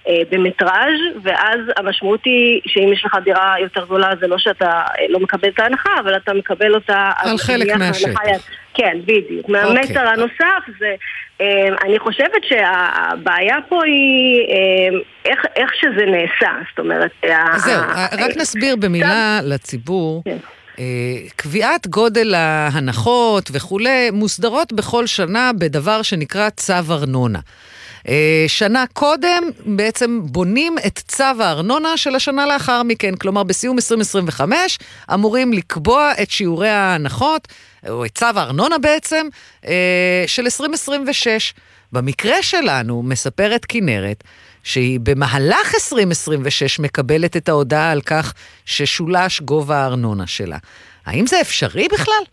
במטראז', ואז המשמעות היא שאם יש לך דירה יותר גדולה, זה לא שאתה לא מקבל את ההנחה, אבל אתה מקבל אותה על חלק מהשטח. כן, בדיוק. מהמטר הנוסף זה, אני חושבת שהבעיה פה היא איך שזה נעשה, זאת אומרת... זהו, רק נסביר במילה לציבור, קביעת גודל ההנחות וכולי, מוסדרות בכל שנה בדבר שנקרא צו ארנונה. שנה קודם בעצם בונים את צו הארנונה של השנה לאחר מכן, כלומר בסיום 2025 אמורים לקבוע את שיעורי ההנחות, או את צו הארנונה בעצם, של 2026. במקרה שלנו מספרת כנרת, שהיא במהלך 2026 מקבלת את ההודעה על כך ששולש גובה הארנונה שלה. האם זה אפשרי בכלל?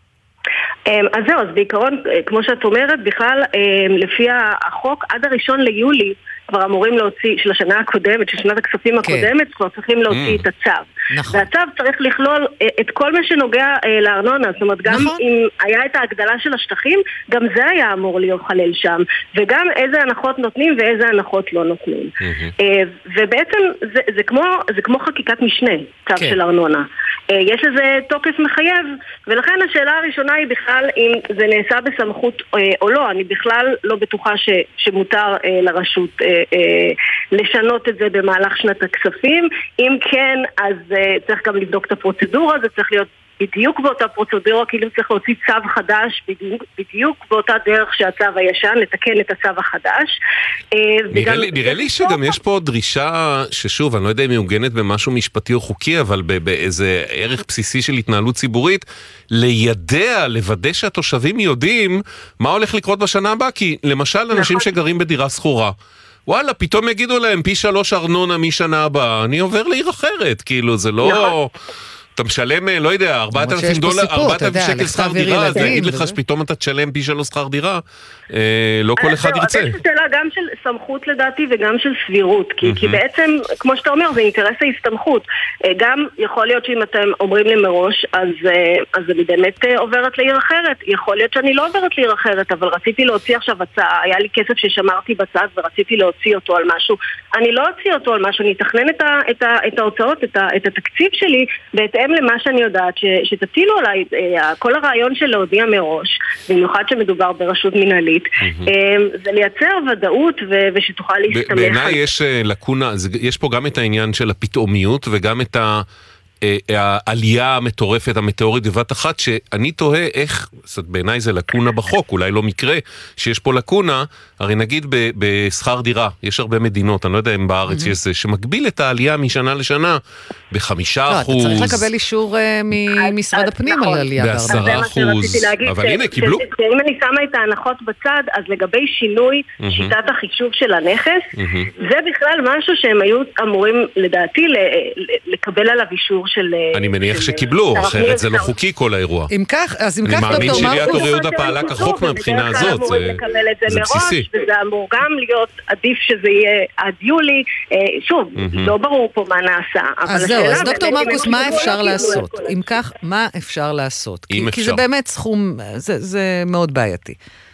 אז זהו, אז בעיקרון, כמו שאת אומרת, בכלל, לפי החוק, עד 1 ליולי, כבר אמורים להוציא, של השנה הקודמת, של שנת הכספים הקודמת, כבר צריכים להוציא את הצו. נכון. והצו צריך לכלול את כל מה שנוגע לארנונה, זאת אומרת, גם אם היה את ההגדלה של השטחים, גם זה היה אמור להיות חלל שם, וגם איזה הנחות נותנים ואיזה הנחות לא נותנים. ובעצם זה כמו חקיקת משנה, צו של ארנונה. יש לזה תוקף מחייב, ולכן השאלה הראשונה היא בכלל אם זה נעשה בסמכות או לא. אני בכלל לא בטוחה שמותר לרשות לשנות את זה במהלך שנת הכספים. אם כן, אז צריך גם לבדוק את הפרוצדורה, זה צריך להיות בדיוק באותה פרוצדורה, כאילו צריך להוציא צו חדש, בדיוק באותה דרך שהצו הישן, לתקן את הצו החדש. נראה לי שגם יש פה דרישה ששוב, אני לא יודע אם היא מעוגנת במשהו משפטי או חוקי, אבל באיזה ערך בסיסי של התנהלות ציבורית, לוודא שהתושבים יודעים מה הולך לקרות בשנה הבאה, כי למשל אנשים שגרים בדירה סחורה, וואלה, פתאום יגידו להם פי 3 ארנונה משנה הבאה, אני עובר לעיר אחרת, כאילו זה לא... אתה משלם, לא יודע, 4,000 שקל שכר דירה, אז להגיד לך שפתאום אתה תשלם פי 3 שכר דירה, לא כל אחד ירצה. יש שאלה גם של סמכות לדעתי וגם של סבירות, כי בעצם, כמו שאתה אומר, זה אינטרס ההסתמכות. גם יכול להיות שאם אתם אומרים לי מראש, אז אני באמת עוברת לעיר אחרת. יכול להיות שאני לא עוברת לעיר אחרת, אבל רציתי להוציא עכשיו הצעה, היה לי כסף ששמרתי בצד ורציתי להוציא אותו על משהו. אני לא אוציא אותו על משהו, אני אתכנן את ההוצאות, את התקציב שלי, בהתאם למה שאני יודעת, שתטילו עליי, כל הרעיון של להודיע מראש, במיוחד שמדובר ברשות מנהלית, זה לייצר ודאות ושתוכל להסתמך. בעיניי יש לקונה, יש פה גם את העניין של הפתאומיות, וגם את העלייה המטורפת, המטאורית בבת אחת, שאני תוהה איך, בעיניי זה לקונה בחוק, אולי לא מקרה שיש פה לקונה, הרי נגיד בשכר דירה, יש הרבה מדינות, אני לא יודע אם בארץ יש זה, שמקביל את העלייה משנה לשנה ב5%. אתה צריך לקבל אישור ממשרד הפנים על העלייה ב10%. אבל הנה, קיבלו. אם אני שמה את ההנחות בצד, אז לגבי שינוי שיטת החישוב של הנכס, זה בכלל משהו שהם היו אמורים לדעתי לקבל עליו אישור של... אני מניח שקיבלו, אחרת זה לא חוקי כל האירוע. אם כך, אני מאמין שעיריית אור יהודה פעלה כחוק מהבחינה הזאת, זה בסיסי. וזה אמור גם להיות עדיף שזה יהיה עד יולי. שוב, לא ברור פה מה נעשה. אז זהו, אז דוקטור מרקוס, מה אפשר לעשות? אם כך, מה אפשר לעשות? כי זה באמת סכום, זה מאוד בעייתי.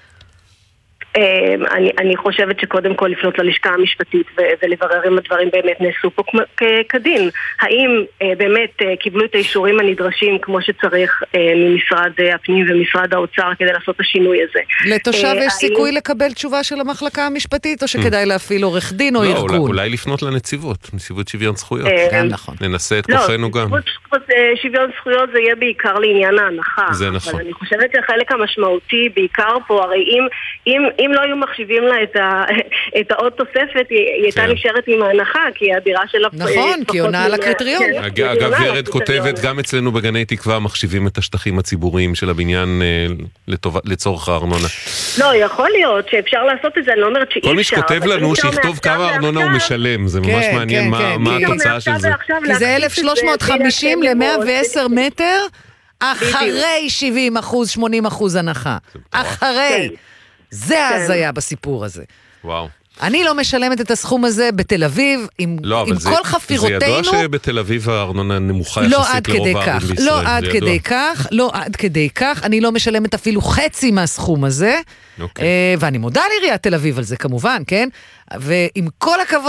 אני חושבת שקודם כל לפנות ללשכה המשפטית ולברר אם הדברים באמת נעשו פה כדין. האם באמת קיבלו את האישורים הנדרשים כמו שצריך ממשרד הפנים ומשרד האוצר כדי לעשות את השינוי הזה. לתושב יש סיכוי לקבל תשובה של המחלקה המשפטית, או שכדאי להפעיל עורך דין או ארגון? אולי לפנות לנציבות, נציבות שוויון זכויות. גם נכון. ננסה את כוחנו גם. שוויון זכויות זה יהיה בעיקר לעניין ההנחה. זה נכון. אבל אני חושבת שהחלק המשמעותי בעיקר פה, הרי אם לא היו מחשיבים לה את העוד תוספת, היא הייתה נשארת עם ההנחה, כי הדירה שלה... נכון, כי עונה על הקריטריון. אגב, ורד כותבת, גם אצלנו בגני תקווה מחשיבים את השטחים הציבוריים של הבניין לצורך הארנונה. לא, יכול להיות שאפשר לעשות את זה, אני לא אומרת שאי אפשר. כל מי שכותב לנו שיכתוב כמה ארנונה הוא משלם, זה ממש מעניין מה התוצאה של זה. כי זה 1,350 ל-110 מטר, אחרי 70%, 80% הנחה. אחרי. זה ההזיה בסיפור הזה. וואו. אני לא משלמת את הסכום הזה בתל אביב, עם כל חפירותינו. זה ידוע שבתל אביב הארנונה נמוכה יחסית לרוב הערים בישראל. לא עד כדי כך. אני לא משלמת אפילו חצי מהסכום הזה. ואני מודה לעיריית תל אביב על זה כמובן, כן? ועם כל הכבוד,